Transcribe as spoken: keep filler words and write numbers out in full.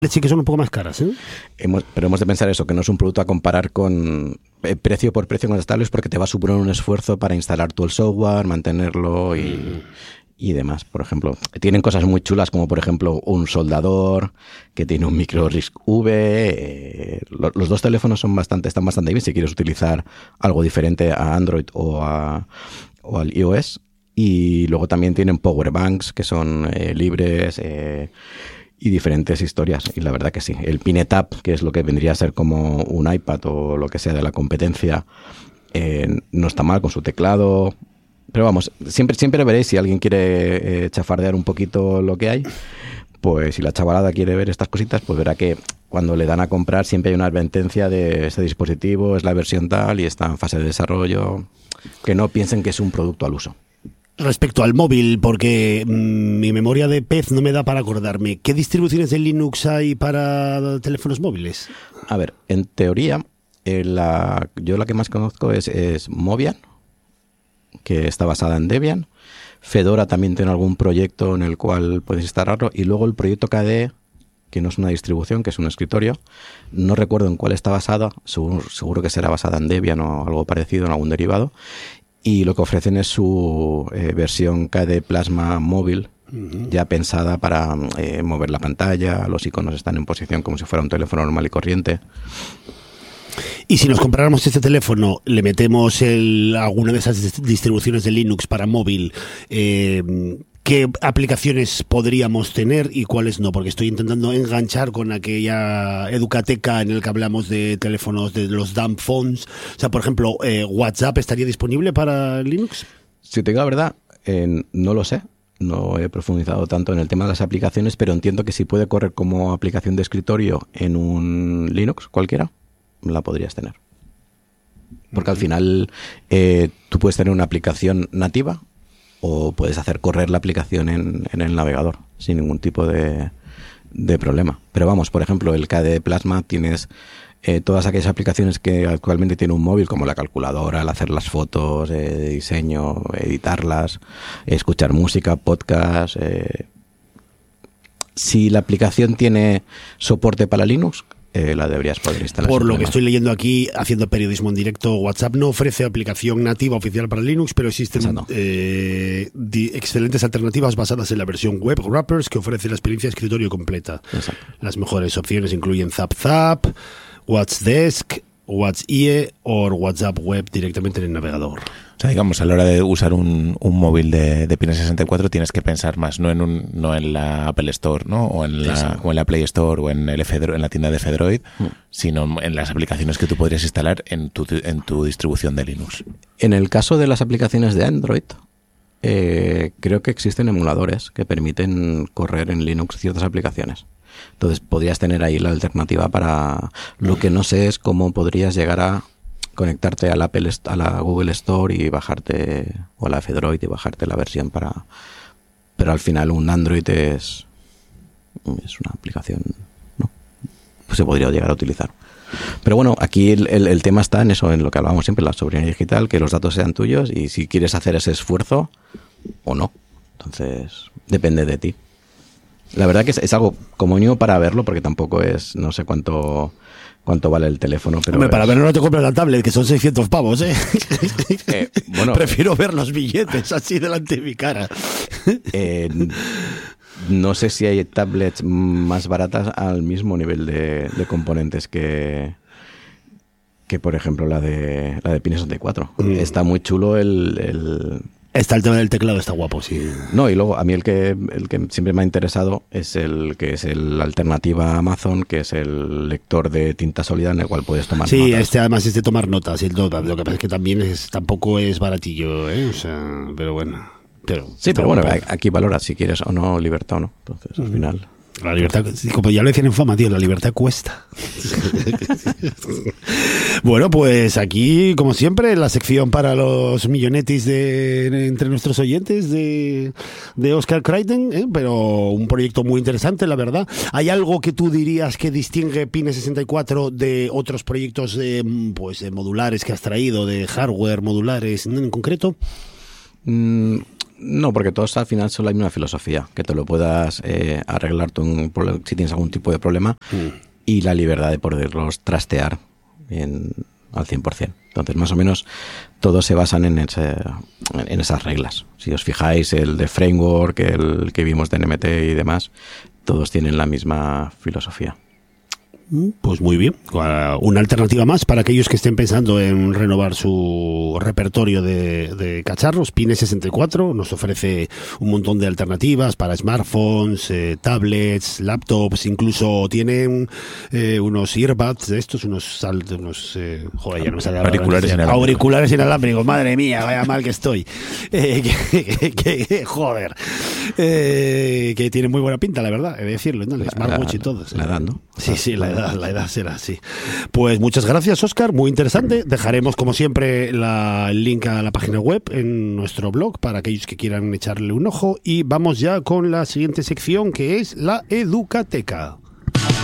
Sí que son un poco más caras, ¿eh? Hemos, pero hemos de pensar eso, que no es un producto a comparar con eh, precio por precio con las tablets, porque te va a suponer un esfuerzo para instalar todo el software, mantenerlo y, mm. y demás. Por ejemplo, tienen cosas muy chulas como por ejemplo un soldador que tiene un micro RISC-V. Eh, lo, los dos teléfonos son bastante, están bastante bien si quieres utilizar algo diferente a Android o, a, o al iOS. Y luego también tienen power banks que son eh, libres, eh, y diferentes historias, y la verdad que sí. El PineTap, que es lo que vendría a ser como un iPad o lo que sea de la competencia, eh, no está mal con su teclado. Pero vamos, siempre, siempre veréis, si alguien quiere eh, chafardear un poquito lo que hay, pues si la chavalada quiere ver estas cositas, pues verá que cuando le dan a comprar siempre hay una advertencia de este dispositivo, es la versión tal y está en fase de desarrollo, que no piensen que es un producto al uso. Respecto al móvil, porque mmm, mi memoria de pez no me da para acordarme, ¿qué distribuciones de Linux hay para teléfonos móviles? A ver, en teoría, eh, la, yo la que más conozco es, es Mobian, que está basada en Debian. Fedora también tiene algún proyecto en el cual puedes instalarlo. Y luego el proyecto K D E, que no es una distribución, que es un escritorio. No recuerdo en cuál está basada, seguro, seguro que será basada en Debian o algo parecido, en algún derivado. Y lo que ofrecen es su eh, versión K D E Plasma móvil, uh-huh. ya pensada para eh, mover la pantalla, los iconos están en posición como si fuera un teléfono normal y corriente. Y si nos compráramos este teléfono, le metemos el, alguna de esas distribuciones de Linux para móvil, eh, ¿qué aplicaciones podríamos tener y cuáles no? Porque estoy intentando enganchar con aquella educateca en el que hablamos de teléfonos, de los dumb phones. O sea, por ejemplo, eh, ¿WhatsApp estaría disponible para Linux? Si te digo la verdad, eh, no lo sé. No he profundizado tanto en el tema de las aplicaciones, pero entiendo que si puede correr como aplicación de escritorio en un Linux cualquiera, la podrías tener. Porque al final eh, tú puedes tener una aplicación nativa o puedes hacer correr la aplicación en, en el navegador sin ningún tipo de, de problema. Pero vamos, por ejemplo, el K D E Plasma tienes eh, todas aquellas aplicaciones que actualmente tiene un móvil, como la calculadora, el hacer las fotos eh, de diseño, editarlas, escuchar música, podcast. Eh. Si la aplicación tiene soporte para Linux, Eh, la deberías poder instalar. Por lo que estoy leyendo aquí, haciendo periodismo en directo, WhatsApp no ofrece aplicación nativa oficial para Linux, pero existen eh, di- excelentes alternativas basadas en la versión web Wrappers que ofrece la experiencia de escritorio completa. Exacto. Las mejores opciones incluyen ZapZap, WhatsDesk, WhatsIE o WhatsApp Web directamente en el navegador. O sea, digamos, a la hora de usar un, un móvil de, de Pine sesenta y cuatro tienes que pensar más, no en un, no en la Apple Store, ¿no? O en la, o en la Play Store o en el F, en la tienda de F-Droid, mm. sino en las aplicaciones que tú podrías instalar en tu, en tu distribución de Linux. En el caso de las aplicaciones de Android, eh, creo que existen emuladores que permiten correr en Linux ciertas aplicaciones. Entonces podrías tener ahí la alternativa para... Lo que no sé es cómo podrías llegar a conectarte a la, Apple, a la Google Store y bajarte, o a la F-Droid y bajarte la versión para... Pero al final un Android es, es una aplicación, ¿no? Pues se podría llegar a utilizar. Pero bueno, aquí el, el, el tema está en eso, en lo que hablábamos siempre, la soberanía digital, que los datos sean tuyos y si quieres hacer ese esfuerzo o no. Entonces, depende de ti. La verdad que es, es algo como mínimo para verlo, porque tampoco es, no sé cuánto cuánto vale el teléfono. Pero Hombre, es... para verlo no te compras la tablet, que son seiscientos pavos, ¿eh? eh bueno, prefiero ver los billetes así delante de mi cara. eh, no sé si hay tablets más baratas al mismo nivel de, de componentes que... que por ejemplo la de la de Pine sesenta y cuatro. Mm. Está muy chulo el... el Está el tema del teclado, está guapo, sí. No, y luego a mí el que el que siempre me ha interesado es el que es el alternativa a Amazon, que es el lector de tinta sólida en el cual puedes tomar sí, notas. Sí, este además es de tomar notas. El, lo que pasa es que también es, tampoco es baratillo, ¿eh? O sea, pero bueno. Pero, sí, pero bueno, guapo. Aquí valoras si quieres o no libertad o no. Entonces, al uh-huh. final... La libertad, como ya lo decían en Fama, tío, la libertad cuesta. Bueno, pues aquí, como siempre, la sección para los millonetis de, entre nuestros oyentes de, de Oscar Crichton, ¿eh? Pero un proyecto muy interesante, la verdad. ¿Hay algo que tú dirías que distingue Pine sesenta y cuatro de otros proyectos eh, pues, de modulares que has traído, de hardware modulares en concreto? Mm. No, porque todos al final son la misma filosofía, que te lo puedas eh, arreglar tú un problema, si tienes algún tipo de problema, mm. y la libertad de poderlos trastear en, al cien por ciento. Entonces, más o menos, todos se basan en, ese, en esas reglas. Si os fijáis, el de Framework, el que vimos de N M T y demás, todos tienen la misma filosofía. Pues muy bien, una alternativa más para aquellos que estén pensando en renovar su repertorio de, de cacharros. Pine sesenta y cuatro nos ofrece un montón de alternativas para smartphones, eh, tablets, laptops, incluso tienen eh, unos earbuds de estos, unos, unos eh, joder, ya no me sale auriculares, inalámbricos. auriculares inalámbricos, madre mía, vaya mal que estoy, eh, que, que, que, joder, eh, que tiene muy buena pinta, la verdad, he de decirlo, ¿no? El smartwatch y todo. La edad, ¿no? Sí, sí, la edad. La edad será así. Pues muchas gracias, Óscar, muy interesante. Dejaremos, como siempre, la, el link a la página web en nuestro blog para aquellos que quieran echarle un ojo. Y vamos ya con la siguiente sección, que es la Educateca.